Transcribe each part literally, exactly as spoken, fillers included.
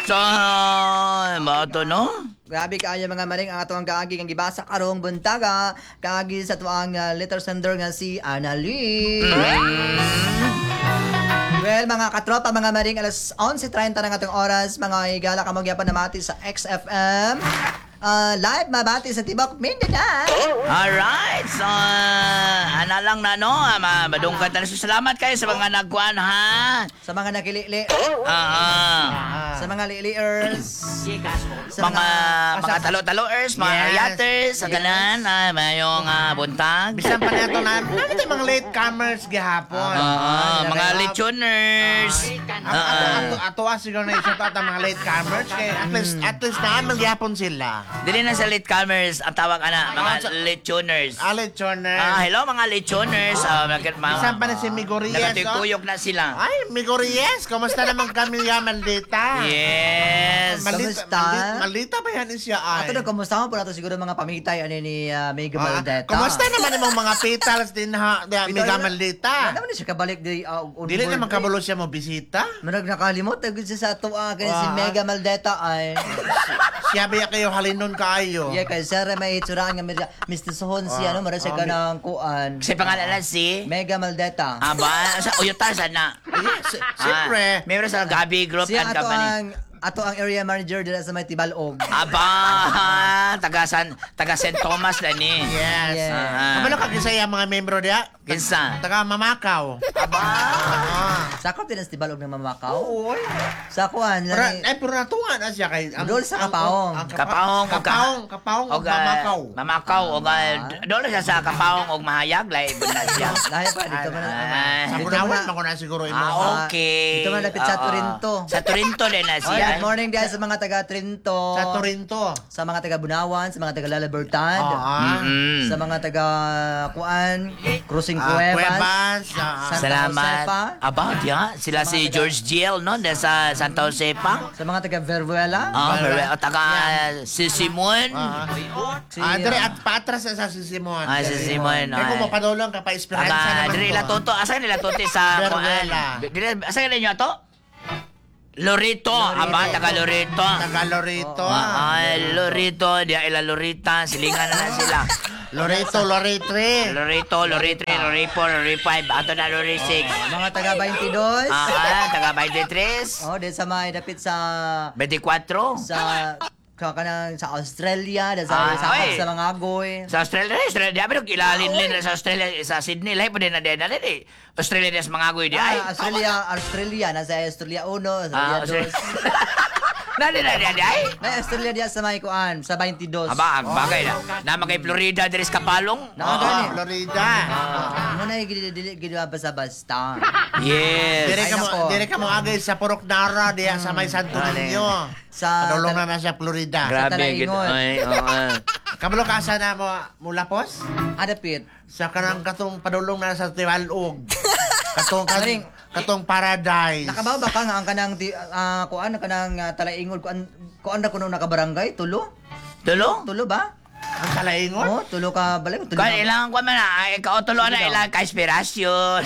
Sa mato no? Grabe kaayo mga maring ang atong kaagi kang gibasa karong buntaga kaagi sa tuang uh, letter sender nga si Annalie. Well, mga katropa, mga maring, alas eleven thirty na nga itong oras, mga igala ka magyapon na mati sa X F M. Uh, live mabati sa Tibok, Mindanao. Alright, so, ana lang na no, ma madungkat na. Salamat kayo sa mga nagkuhan, ha? Sa mga nakilili. Ah, ah. Sa mga liliers. Sa Mga, mga talo-taloers, mga Yes. yaters, sa ganan, ah, mayong ah, buntag. Bisan pa na ito na, ito mga latecomers gihapon. Ah, Ah, mga nilagay- lechoners. Ato, Ah, ato, ah. ato, ato, ato, siguro na isa at mga latecomers. Kaya at least, at least na, magyapon sila. Dili na sa latecomers, ang tawag ana, mga lechoners. Ah, lechoners. Ah, hello mga lechoners. Ah, mga, mga, Bisan pa na si Migories, oh. Nakatikuyok na sila. Ay, Migories, kumusta naman kami ya, maldita? Yes. Maldita, Kamusta? maldita, maldita ba yan siya ay? Ato na, kumusta mo po nato siguro mga pamitay ano ni uh, Mega Ah, Maldeta. kumusta naman yung mga petals din ha, di, Amiga Wala Maldita? naman siya kabalik di uh, on Dili board, naman eh. kabulo siya mo bisita? Marag nakalimot, agad siya sa ato uh, kaya si Ah. Mega Maldeta ay. Siya ba kayo halinon kaayo? Yeah, kay Sir may itsuraan nga Mir- mister Sohon siya, no? Marag siya Ah, ka ng kuan. Kasi pangalan na si... Mega Maldeta. Aba, sa Uyutan, sana. Si- Siyempre. Ah, Mayroon sa Gabi Group Siya and ato Company. ang ato ang area manager dira sa may Tibalog. Aba, taga San, taga Saint Thomas na ni. Yes. Yes. Ah. Kabalo ka kisaya mga membro diya? Kinsa? Taga Mamakaw. Aba. Ah. Sakop din sa Tibalog ng Mamakaw. Oo. Sa kuan Pero, lang. eh, pero natuwa na siya kay... ang- Dol sa ang- Kapaong. ang- ang- Kapaong, og ka- Kapaong, Kapaong, og Og, ah, Mamakaw. Mamakaw, og ah, doon siya sa Kapaong og Mahayag, lahi na siya. Lahi pa dito man. Ah. Sa Dito Bunawan, man- mako na siguro imo. Ah, okay. Dito man lapit sa Oo. Torinto. Sa Torinto din na Oy, siya. good morning guys sa mga taga Trinto. Sa Torinto. Sa mga taga Bunawan, sa mga taga Lalabertad. Ah. Mm-mm. Sa mga taga Kuan, Cruising Ah, Cuevas. Cuevas. ah, Santa Salamat. Josefa. Aba, diya. Sila Sa si mga George Giel, no? Dahil sa Santa Josepa. Sa mga taga Veruela. Ah, Wala. pero taga si Simon. ah. Si, Ah, dire at paatras na sa si Simon. Ah, si Simon. Kaya kung ay. mapadulong ka pa esperanza Taga, naman dili ko. nila toto. Asa nila toto sa Veruela. Dili, asa nila to? Lorito. Aba, taga Lorito. Taga Lorito. Ah, ay, Lorito. Dia ila Lorita. Silingan na na sila. Loreto, Loretre. Lorito, Lori three, Lori four, Lori five. Ato na Lori six. mga taga twenty-two. Ah, ah, taga twenty-three. Oh, din sa may dapit sa twenty-four. sa ka kanang sa Australia, da Ah, sa sa, oy. sa mga agoy. Sa Australia, Australia, pero kilalin din sa Australia, sa Sydney, lahi pa din na din na din eh. Australia din sa mga agoy di ay. Ah, Australia, Australia nasa Australia uno, Ah, Australia Australia. dos. Na din na din ay. Na Australia diya sa may kuan, sa twenty-two. Aba, ang bagay na. Nama kay Florida diri sa Kapalong. Na- Oo. gani. Florida. Mo na gid dili gid basta-basta. Yes. Dire Ay, ka mo, nako. dire ka mo agay sa Purok Nara diya sa may Santo Niño. Sa Padulong na na siya Florida. Grabe gid. Talaingon. Ay, oo. Kabalo ka asa na mo mulapos? adapit. Sa kanang katong padulong na sa Tiwalog. Katong Maring. katong, katong paradise. Nakabaw ba ka nga ang kanang ti- ah, kuan ang kanang uh, talaingol kuan kuan na kuno nakabarangay tulo? Tulo? Tulo ba? Ang talaingon? Oh, tulo ka balay tulo. Kaya ilang ko man na, ay kautulo na Sige daw. ilang ka-inspirasyon.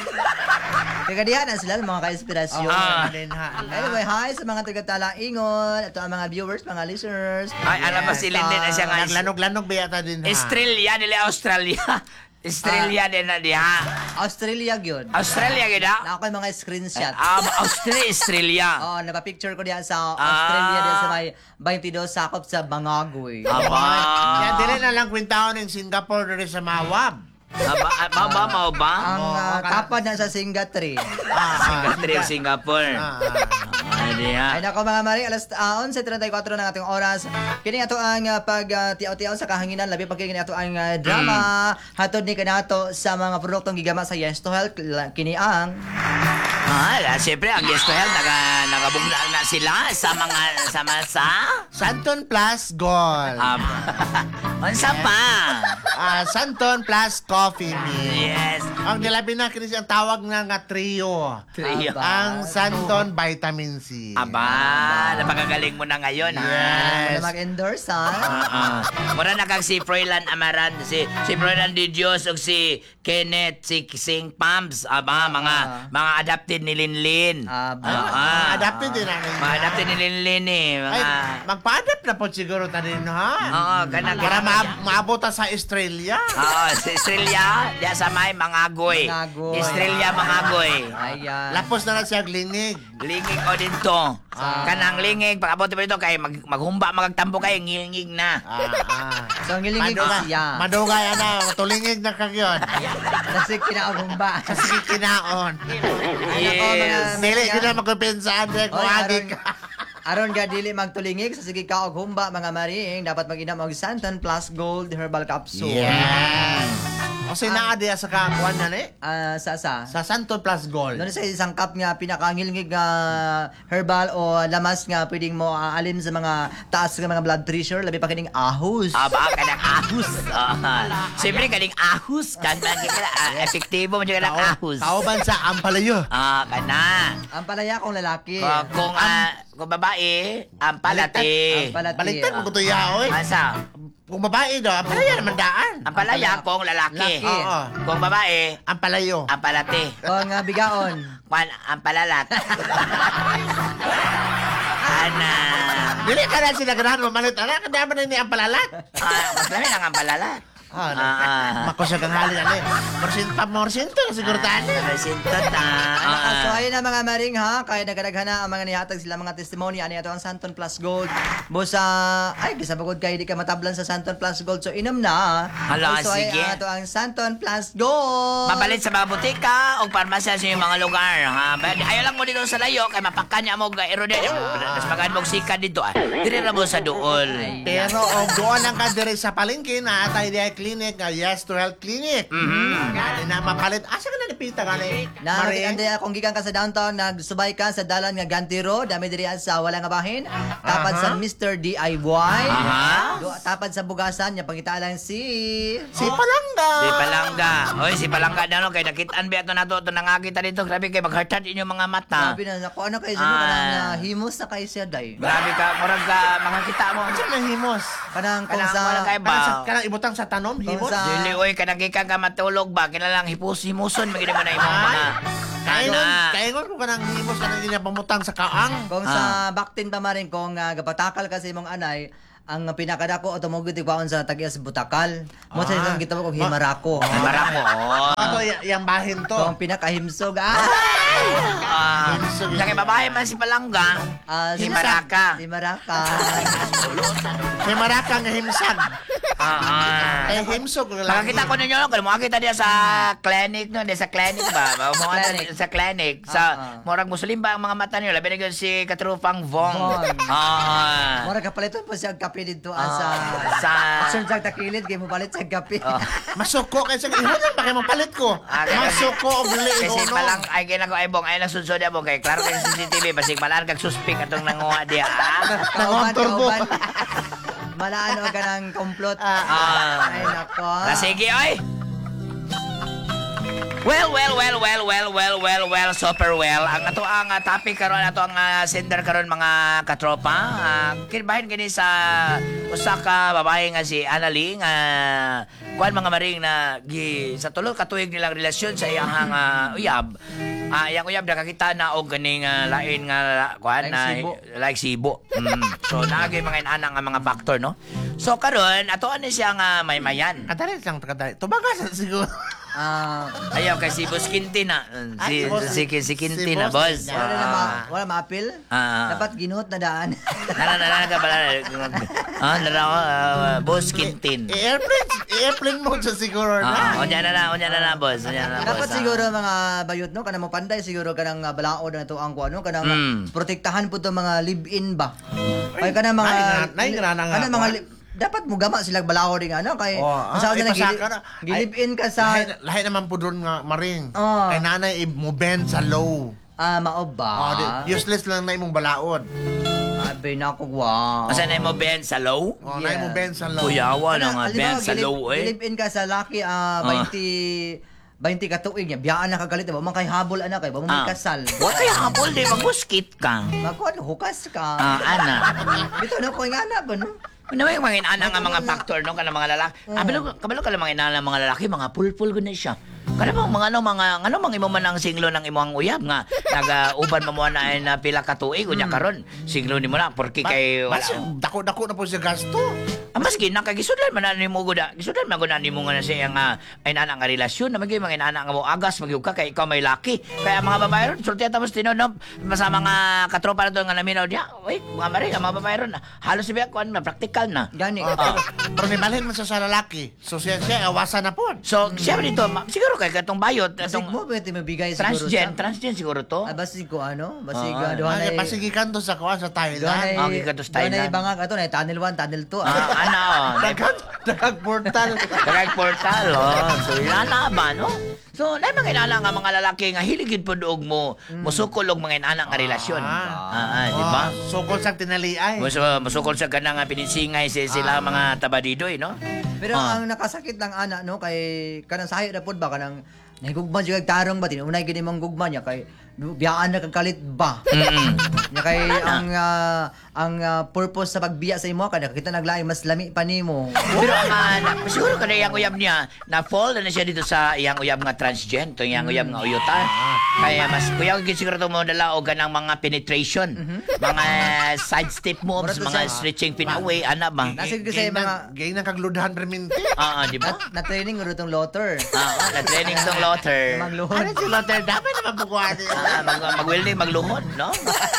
Kaya diyan na sila mga ka-inspirasyon. Ah. Anyway, hi sa mga taga-Talaingon, ito ang mga viewers, mga listeners. Ay, alam mo si Linden na siya nga. Naglanog-lanog ba yata din ha? Australia, nila Australia. Australia din na diha. Australia gyud. Australia gid Na ah. ako yung mga screenshot. Um, Australia, Australia. Oh, napa-picture ko diyan sa Ah. Australia diyan sa may twenty-two sakop sa Bangagoy. Aba. Yan, dire na lang kwintaon ng Singapore diri sa Mawab. Aba, aba, ba, mau ba? Ang Oh, uh, okay. kapad na sa Singapore. Ah, Singapore, Singapore. Ah, Ah, diha. Ay nako mga mari, alas uh, eleven thirty-four na ating oras. Kini ato ang uh, pag uh, tiaw-tiaw sa kahanginan, labi pag kini ato ang uh, drama hatod ni kanato sa mga produktong gigama sa Yes to Health kini ang Ah, siyempre, ang guest to health, naga, nagabugna na sila sa mga, sa masa. Santon Plus Gold. Um, Unsa pa? Ah, Santon Plus Coffee Meal. Yes. O Ang nilabi na kinis ang tawag nga nga trio. Trio. Aba. Ang Santon Vitamin C. Aba, napakagaling mo na ngayon, ha? Yes. Ano mag-endorse, ha? Ah, mura na kag si Froilan Amaran, si si Froilan Di Dios ug si Kenneth, si Sing Pams, aba mga mga adapted ni Linlin. Aba. Ah, Mga ah. adapted din ang Mga adapted ni Linlin eh, Ay, mga magpa-adapt na po siguro tanin, ha? Oo, kana Para ma- maabot ta sa Australia. Oo, si Estrella, diya sa may Mangagoy. Mangagoy. Estrella Mangagoy. Ayan. Lapos na lang siya glingig. Lingig o dito. Ah. Kanang lingig, pag abot mo dito kay mag, maghumba, magtambo kayo, ngilingig na. Ah, ah. So, ang gilingig Madugay- siya. Madugay, ano, tulingig na kagyon. Kasi kinaagumba. Sa sige kinaon. Ano ko, mga Dili, media? di na magkupinsaan. Di, kung Oy, agi aron, ka. aron ga dili magtulingig sa sige ka og humba mga maring dapat mag-inom og Santon Plus Gold Herbal Capsule. Yes. Kasi naa diya sa kakuan na ni. Ah, sa sa. Sa Santon Plus Gold. Doon sa isang cup nga pinakangilingig nga herbal o lamas nga pwedeng mo aalin sa mga taas nga mga blood pressure labi pa kining ahos. Aba, kanang ahus. Ah, siyempre, kaning ahus. Kanang uh, epektibo mo dyan kanang ahus. Kauban sa Ampalayo. Ah, kana. Ang palaya kong lalaki. Kung, kung, ah, kung babae, ang palati. Ang palati. Baliktad mo ko to yaoy. Asa? Kung babae do, Ampalayo naman daan. Ang palaya kung lalaki. Laki. Oo. Kung babae, Ampalayo. ang palati. Kung nga bigaon. Kwan, ang palalat. Ana. Dili ka na sila ganahan mamalit. Anak, hindi naman ni Ampalalat. Ah, mas lami lang ang palalat. Ah, Ah, ah. Mako siya kang hali na ni. Morsinta, morsinta. Siguro tani. Resintot ah. Ano, Ah, so ah. ayun na mga maring ha, kaya nagadaghan na ang mga nihatag sila mga testimony ani ato ang Santon Plus Gold. Busa ay gisa pagod kay di ka matablan sa Santon Plus Gold so inom na. Hala, so, sige. Ay, ato ang Santon Plus Gold. Mapalit sa mga butika o parmasya sa mga lugar. Ha? But ayaw lang mo dito sa layo kay mapakanya mo ga ero din. Mas magaan mo sika dito. Ah. Dire na mo sa duol. Pero og doon lang ka dire sa palengke na atay di clinic nga Yes to Health Clinic. Mhm. Gani na mapalit. Asa ka na nipita gani? Na Maring? andi akong gikan ka sa downtown nagsubay ka sa dalan nga Ganti Road dami diri sa wala nga bahin tapad Aha. sa mister D I Y. Aha. Do tapad sa bugasan nya pangita lang si Si Palangga. Si Palangga. Oy, si Palangga na no kay nakitaan ba ato nato to nangagita dito. Grabe kay maghartad inyo mga mata. Sabi na ako ano kay sino Ah. kanang uh, himos na kay siya day. Grabe ka, murag ka makakita mo. Asa na himos? Kanang kung Kanang sa wala kay Kanang, sa, ba. kanang ibutang sa tanom, Kung himos? sa- Dili oy kanang gikan ka matulog ba kinalang hipus himuson magina mo na imo mga. Kaingon, Kana. kaingon ko kanang himos kanang hindi na pamutang sa kaang. kung sa baktin pa marin kung uh, gapatakal kasi imong anay ang pinakadako automobile tigwaon sa tagias butakal. Mo sa Ah. isang gitawag og himarako. Ay marako. Oh. Ano y- yung bahin to? Kung pinakahimsog ah. Ah, sa kay babae man si Palangga. Ah, si Himaraka. Himaraka. May marakang himsag. Ah, ah. Eh, himsog. Makakita ko ninyo, kung mo kita diya sa clinic no, di sa clinic ba? Mo Clinic. sa clinic Ah, sa ah. murag Muslim ba ang mga mata niyo? Labi na gyud si Katrupang Vong. Vong. Ah. Mura kapaliton po siya kape dito Ah, sa sa Action sa takilid kay mo palit sa kape. Ah. Masuko kasi ihon lang pa kay mapalit ko. Ah, kaya- Masuko og dili kasi ihono. palang ay kay nako ay bong ay nasunsod mo kay klaro kay sa C C T V basig malaan kag suspect atong nanguha diya. Ah. Kauban, turbo. kauban. Malaan ka ng komplot. Ah. Ay, nako. Ah, sige oy. Well, well, well, well, well, well, well, well, super well. Ang ato ang uh, topic karon ato ang uh, sender karon mga katropa. Uh, kinbahin kini sa usa ka babae nga si Annalie nga kuan mga maring na gi sa tulo ka tuig nilang relasyon sa iyang uh, uyab. Ah, iyang uyab nakakita na og ganing uh, lain nga kuan Like na sibo. like sibo. Mm. So naagay mga inana nga mga factor no. So karon ato ani siya nga maymayan. Kadali lang kadali. Tubagas siguro. Ah, Ayaw kay si Boss Quintina. Si, Ay, boss. si, si, si Quintina, Si boss. boss. wala na ma, Ah. wala ma-appeal. Ah. Dapat ginuot na daan. Nana, nana, ka pala. Ah, nana, uh, Boss Quintin. I-airplane, i-airplane mode sa siguro Ah, na. onya na na, onya na na, boss. Onya na na, boss. Dapat ah. siguro mga bayot no kanang mo panday siguro kanang uh, balaod na to ang kuano kanang Mm. protektahan po to mga live-in ba. Ay kanang mga Ay, nga- ay, nga na nga, kanang mga kuwan. li- dapat mo gama sila balaod nga ano kay Oh, ah, sa ay, na pasaka na. gilive-in ka sa Lahi, lahi naman po doon nga maring. Oh. Kay nanay i-bend sa low. ah mao Oh, ba. di- useless lang na imong balaod. Abi na ko wow. Asa na mo Ben sa low? Oh, Yeah. na imong bend sa low. Kuyawa na nga Ano, Ben sa low, eh. Gilive-in ka sa laki ah Ah. twenty twenty ka tuig niya, biyaan na kagalit, ba man kay habol anak kay, ba mo may Ah. kasal. Wa kay habol di magbuskit ka. Magkuhan, hukas ka. Ah, ana. Ito na ko yung anak ko, no? Ano yung mga inana nga mga factor no kana mga lalaki. Kabalo kabalo ka lang mga inana mga lalaki mga pulpul gud na siya. Kada bang mga ano mga ano mang imo man ang singlo ng imong uyab nga naga-uban mo mo na ay na pila ka tuig unya karon singlo nimo na porque kay wala. Mas dako-dako na po siya gasto. Ah, maski nakagisudlan man na nimo gud. Gisudlan man gud na nimo nga na siya nga ay nana nga relasyon na magay mga inana nga mo agas magyug ka kay ikaw may laki. Kaya mga babae ron sulti tapos tinono sa mga katropa na to nga naminaw diya. Oy, mga mari ang mga babae ron halos siya kuan na practical na. Gani. Ah. Pero ni malhin man siya sa lalaki. So siya siya awasan na po. So, siya dito, ma- siguro kay katong bayot, Basig katong mo, pwede mabigay siguro transgen, sa... transgen siguro to. Ah, basig ko ano? Basig, Ah, ah, doon Ano ay... pasigikan to sa kuan sa Doon ay... Thailand. Ah, gikan to sa Doon ay Thailand. bangag, ato na, tunnel one, tunnel two. Ah, ano, Daghang daghang portal. Direct portal, oh. So, inana ba, no? So, na mga inana nga mga lalaki nga hiligid po doog mo, musukol og mga inana nga relasyon. Ah, ah, di ba? Oh, sukol sa tinaliay. Muso, musukol sa kanang nga pinisingay si sila mga tabadidoy, no? Pero Ah. ang nakasakit lang ana no kay kanang sayo na pud ba kanang nahigugman jud kag tarong ba tinunay gid imong gugman niya kay biyaan na kag kalit ba. Mm. Nya kay ang ah, ang ah, purpose sa pagbiya sa imo kada kita naglaing mas lami pa nimo. Pero ang uh, na, siguro kada iyang uyab niya, na fall na siya dito sa iyang uyab nga transgen, to iyang uyab nga uyutan. Kaya mas kuya gid siguro to mo dala og ganang mga penetration, mga side step moves, Mura to mga siya. stretching pinaway, ana ba? Nasa ko sa mga Gay na kagludhan perminti. Ah, ah, di ba? na, na training uro tong lotter. Ah, ah, na training tong lotter. Magluhod. Ano si Lotter? Dapat naman bukuhan. Ah, mag mag-welding, magluhod, no?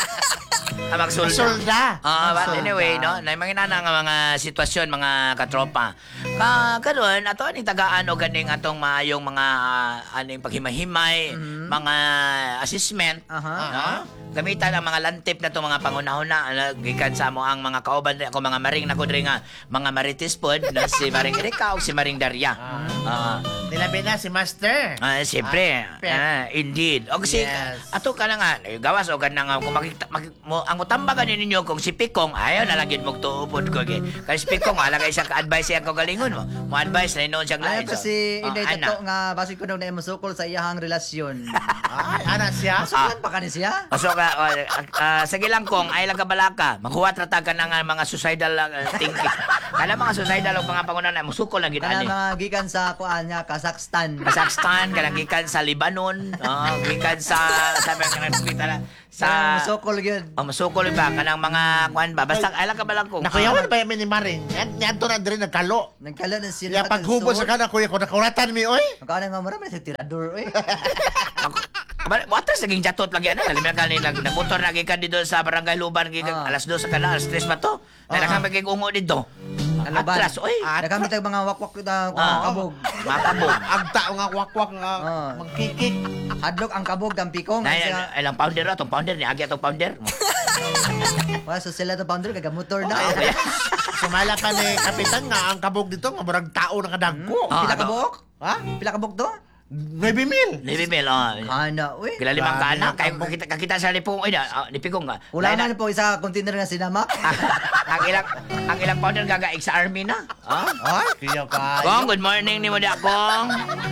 Ah, magsulda. Solda. Ah, but Solda. anyway, no, na mga nana nga mga sitwasyon, mga katropa. Ka karon ato aning tagaan o ganing atong maayong mga ah, aning paghimay-himay, mga assessment, Aha. no? Gamitan ang mga lantip na to mga pangunahon na ano, gikan sa mo ang mga kauban ako mga maring na kudre nga mga marites pod na si Maring Erika o si Maring Daria. Ah. Nilabi na si Master. Ah, siyempre. Ah, Ah, indeed. O kasi, Yes. ato ka na nga, eh, gawas o ka na nga, kung makita, mag, mo, ang utambagan ninyo kung si Pikong, ayaw na lang yun magtuupod ko. Okay? Kasi si Pikong, alagay siya ka-advise siya kagalingon mo. Mo-advise na inoon siyang Ayo lain. kasi Oh, inday ana. tato nga basig ko nung na musukol sa iyahang relasyon. Ay, ana siya. Masukulan pa ka ni siya? O, so, ka, o, ah, sige lang kong, ay lang kabalaka, maghuwat rata ka na nga mga suicidal uh, thinking. Kala mga suicidal o mga pangunan na musukol lang Kana ginani. mga gikan sa kuan nga Kazakhstan. Kazakhstan, kanang gikan sa Lebanon, oh, gikan sa, sabi nga nagpita Sa sa, musukol gyud. oh, masukol ba, kanang mga, kuan ba, basta, ay lang kabalaka kong. Nakuyawan pa yung ni Maring. Yan, yan to na din nagkalo. Nagkala na sila. Ya paghubo sa kana kuya ko nakuratan mi oy. Magkano nga marami sa tirador eh. Watas naging jatot lagi ano, alam ka ni nag nagmotor na gikan dito sa barangay Luban gikan Ah. alas dos sa kana, alas tres ba to? Na Ah. nakang magig ungo dito. Alaban. Atras, oy. Nagamit ang mga wakwak na Ah. kabog. Makabog. Agta nga wakwak nga Ah. magkikik. Hadlok ang kabog ng pikong. Na Kasi ay lang pounder atong pounder ni agi atong pounder. wala so sila to pounder kaga motor na. Oh, kaya- Sumala pa ni kapitan nga ang kabog dito nga murag tao na kadagko. Ah, Pila ano? kabog? Ha? Pila kabog to? nine mil. Libi mil oh. Ana, uy. Kila limang Grabe kana na, kay kabog. kakita kakita sa lipong oy na ah, lipikong nga. Ulangan po isa container nga sinama. ang ilang ang ilang pounder gagaig sa army na. Ah? Ay, kaya ka. Kong, good morning ni mo da kong.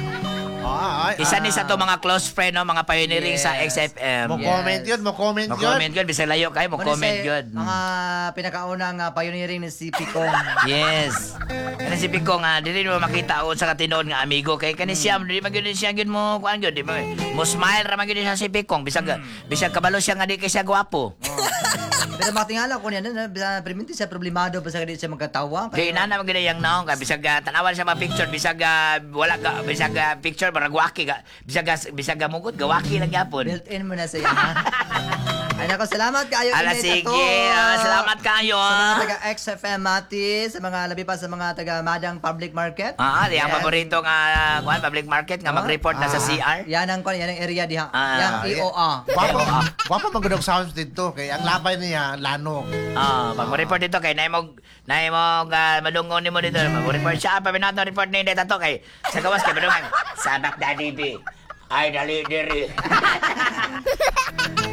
Ay, ay, Isa ni ah. sa to mga close friend no, mga pioneering sa Yes. X F M. Mo Yes. comment yun, mo comment Mo yun. comment yun, bisag layo kayo, mo Ano comment sa yun. Mga pinakaunang uh, pioneering ni si Pikong. Yes. Ano si Pico nga, dili mo makita o sa katinoon nga amigo kay kani siya, dili man gyud siya gyud mo kuan gyud, di mo. Mo smile ra man gyud siya si Picong bisag bisag kabalo siya nga di kay siya gwapo. Pero matingala ko niya, na, priminti siya problemado pa sa kanila siya magkatawa. Kay nana man gyud yang naong ka bisag ah, tanawan siya mga picture bisag ah, wala ka bisag ah, picture para gwaki ka. Bisag ah, bisag ah, mugot gawaki lang gyapon. Built-in mo na siya. ha? Ay nako, salamat kayo. Ala Inday sige, Tato. ah, salamat kayo. Sa mga ah. taga X F M Mati, sa mga labi pa sa mga taga Madang Public Market. Ah, di ang Yes. paborito nga kuan public market nga Ah, mag-report na sa ah. C R. Yan ang kwan, yan ang area diha. Ah, Yang E O A. Guwapo, guwapo magandang sounds dito. Kaya ang labay niya, lanog. Ah, pag mo-report dito kay naay mo naay mo uh, madungon nimo dito. Mag-report siya pa binato report ni data to kay sa gawas kay madungan. Sabak daddy B. Ay dali diri.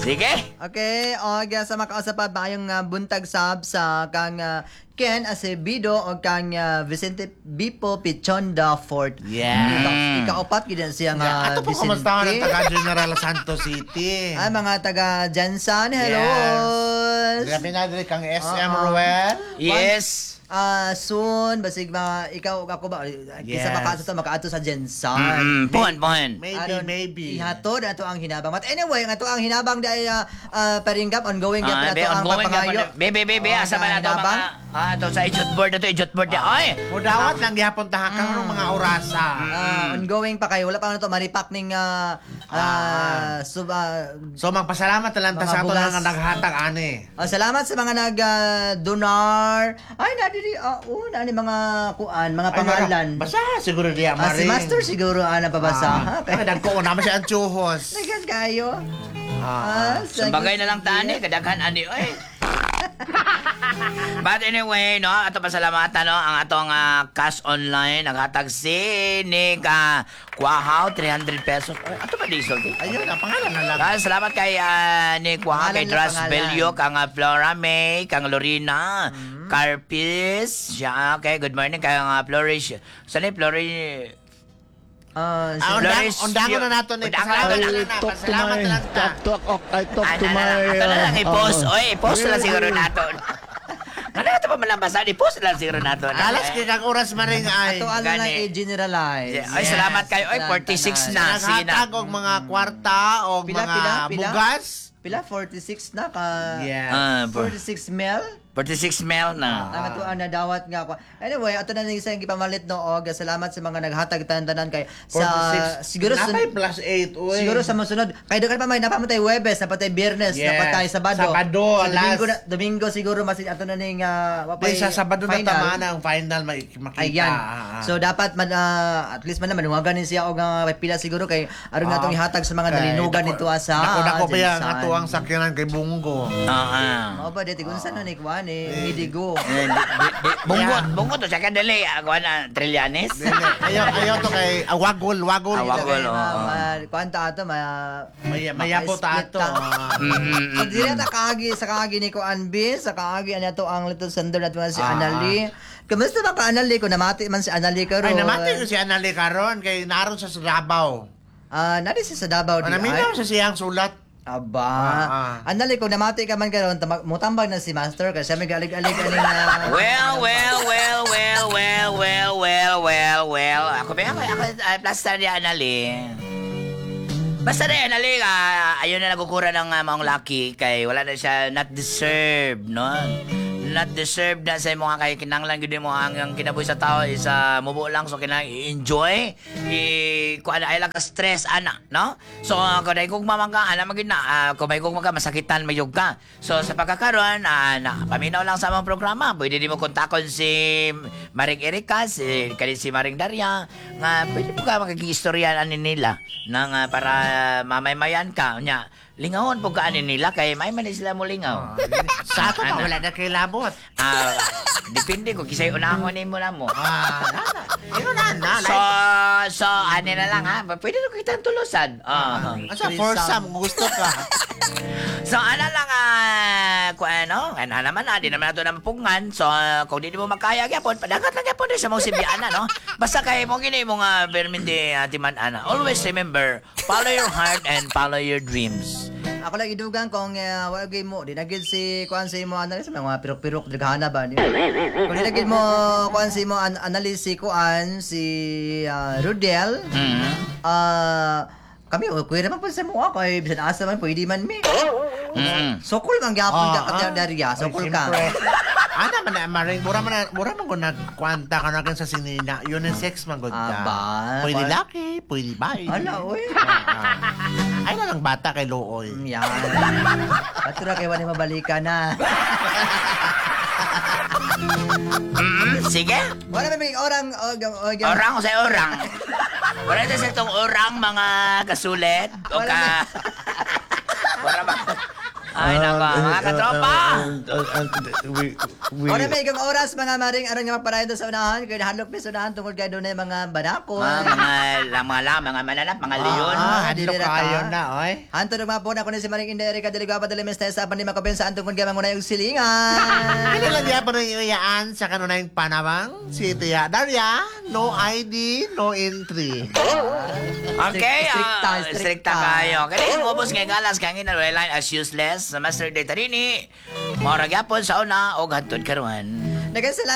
Sige. Okay, o sa makausap pa bayong uh, buntag sab sa kang uh, Ken Acebido o kang uh, Vicente Bipo Pichonda Fort. Yeah. Ika, ikaupat gid siya nga Yeah, ato po Vicente. kumusta ng taga General Santos City. Ay, mga taga Jansan, hello. Grabe na diri kang S M Oo. Ruel. Yes. Ah, soon basig mga ikaw ug ako ba kisa Yes. makaato to makaato sa Jansan. Mm, puhan, puhan. Maybe, Aron, maybe. Ihatod ato ang hinabang. But anyway, ang ato ang hinabang di uh, uh, paringgap ongoing Ah, gyud be, ato ang ongoing pagpangayo. ka pa. Be, be, be, be, Oh, asa ba na to hinabang? mga, ah, to sa ijot board na to, ijot board na, ay! Mudawat lang gihapon ta kang Mm. mga orasa. Ah, ongoing pa kayo. Wala pa na to maripak ning uh, uh, sub, ah, So magpasalamat na lang ta Mga sa ato bugas. nga naghatag ani. ah, salamat sa mga nag-donar. Ay, nadiri, ah, uh, na ni mga kuan, mga Ay, pangalan. mara- Basa siguro diya Ah, si Maring. Master siguro ana pabasa. Ah, Ha? Ay, dagko naman siya ang tsuhos. Nagan kayo. Ah, Ah, Sa bagay na lang tani, kadaghan ani, ay! But anyway, no, ato pasalamatan no ang atong uh, cash online naghatag si ni ka Kuahaw three hundred pesos. Ay, ato ba diesel di? ayun, ang pangalan na lang. Ah, salamat kay uh, ni Kuahaw, Pangalan kay na Dras pangalan. Belio, kang uh, Flora May, kang Lorina, Carpis, siya, okay, good morning, kay uh, Flourish. Saan ni Flourish? Ah, si Ah, undang, Flores, undangon na yun. nato ni. Undangon Pasalamat na na nato. lang na. talk to Pasalamat my na lang ta. talk talk oh, I talk Ay, to na, na, my na, ato na lang i-post. uh, Oy, i-post na lang really? siguro nato. Ano ito pa malambasa? I-post na lang siguro nato. Alas kay kang oras maring ay. ato ano lang Gani. i-generalize. Ay, salamat kayo. Oy, forty-six na. Sige na. Naghatag og mga kwarta o Pila, mga pila, pila? bugas. Pila forty-six na ka. Yes. Ah, for- forty-six mil. forty-six mil na. Ang ato ang nadawat nga ako. Anyway, ato na ning isang gipamalit no og salamat sa mga naghatag tanan kay sa forty-six. siguro sa Napay plus eight, uy. siguro sa mosunod. Kay doon pa may napamatay Huwebes, napatay Biyernes, Yes. napatay Sabado. Sabado, Sa Domingo, last. na, Domingo siguro mas ato na ning uh, Di, sa Sabado na tama na ang final may makita. Ayan. Ah, ah. So dapat man ah, at least man naman huwagan ni siya og nga pila siguro kay aron nga Ah, tong ihatag sa mga kay- nalinugan dako- nito asa. Dako dako pa yan, Jensan. ato ang sakyanan kay Bungo. Ah. Mao ba dito kung saan na ni kuan eh Idigo. Eh, di- di- di- Bungot, bungot to sa kadali. Ako na, Trillanes. Dili. Ayaw ayaw to kay Awagol, Wagol. Ah, Wagol, oo. Kuan ta ato ma May mayapo ta maka-split ato. Ah. Mm, mm, mm. Pag dili ta kaagi sa kaagi ni Kuan B, sa kaagi ana to ang little sender nato nga si Ah. Anali. Kamusta ba ka Anali ko namati man si Anali karon? Ay namati ko si Anali karon kay naron sa Davao. Ah, nadi siya sa Davao di. Anaminaw ay? sa siyang sulat. Aba. Ah, ah. Anali ko namati ka man karon tama- mutambag na si Master kasi may galig-alig ani na. Well, well, well, well, well, well, well, well, well. Ako ba ako, ako, uh, plaster ni Anali. Basta na Anali, uh, ayun na nagkukura ng uh, maong lucky kay wala na siya not deserve, no? Not deserve na sa mga kay kinanglan gid mo ang, ang kinabuhi sa tao is uh, mubo lang so kinang i-enjoy i kuan ay lang ka stress ana no so uh, kung dai kog mamangka ana magid na uh, kung may kog maka masakitan mayog ka so sa pagkakaroon uh, na paminaw lang sa among programa pwede di mo kontakon si Maring Erika si kani si Maring Daria nga pwede mo ka makikistoryan ani nila nang uh, para uh, mamaymayan ka nya lingawon po ka ani nila kay may man sila mo lingaw Sa ato pa wala na kay labot. Ah, depende ko kisay unahon nimo na mo. Ah, nana. Ino na na. So, so ano na lang ha. Pwede na kita tulusan. Ah. Asa for some gusto ka. So ano lang ah, kung ano, ano naman ah, di naman nato na mapungan. So ah, kung di mo makaya gyapon, padagat lang gyapon sa mong Sibiana, no? Basta kay mo gini mo nga perminte atiman ana. Always remember, follow your heart and follow your dreams. Ako lang idugang kung uh, wala gyud mo dinagid si kuan si mo analis mga pirok-pirok dirghana ba ni. Kung dinagid mo kuan si mo an analis si kuan si uh, Rodel. Mm. Ah, kami o kuya naman po sa mo ako ay bisan asa man pwede man mi. Mm. Sokol man gyapon ka Ah, katya ah. Daria, sokol Ay, ka. siyempre. Ana man na maring mura man na- mura man ko nagkwanta ka na sa sinina. Unisex man gud ka. Aba, Pwede pa- laki, pwede bayi. Ala oy. Ay na lang bata kay Looy. Mm, Yan. Patura kay wala mabalika na. Mm, sige. Wala may may orang og og Orang o sa orang. Wala na sa itong orang mga kasulit o ka... Wala ba? Ay, nako, mga katropa. we, we, Ora may ikang oras mga maring aron nga maparayon sa unahan kay nahalok mi sa unahan tungod kay dunay mga banako. Mga, mga, la, mga lam, mga mananap, mga leon. Ah, ah, dili hadlo na ka. kayo na, oy. Hanto mga po na ko ni si Maring Indere ka dili gwa dali mes sa apan di makabensa antong kun gamang unay og silingan. Ano lang niya pa rin iyaan sa kanunayang panawang? Si Tia Daria, no I D, no entry. Okay, Stricta, ah, stricta. stricta kayo. Kaya umubos ngay galas kangin na line as useless sa Master Data rini. Mora gyapon sa una og hantod karon. Nagkasalamat